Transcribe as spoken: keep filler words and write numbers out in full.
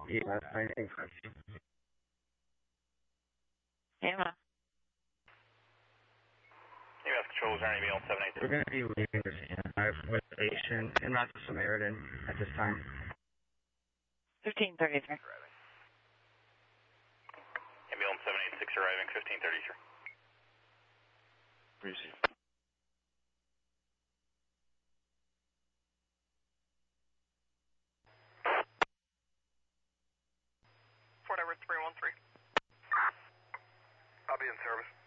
Yeah, I think so. Emma. U S Control, is there any on seven eight six? We're going to be leaving this with Station and not the Samaritan at this time. fifteen thirty-three. Ambulance seven eight six arriving, fifteen thirty-three. Receive. Fort Edward three one three. I'll be in service.